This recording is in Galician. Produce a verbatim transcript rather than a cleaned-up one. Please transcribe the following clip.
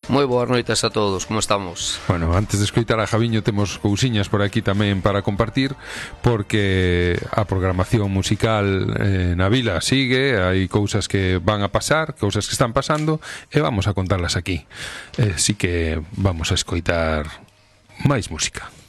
Moi boas noites a todos, como estamos? Bueno, antes de escoitar a Javiño temos cousiñas por aquí tamén para compartir, porque a programación musical eh, na vila sigue, hai cousas que van a pasar, cousas que están pasando, e vamos a contarlas aquí. Eh, así que vamos a escoitar máis música.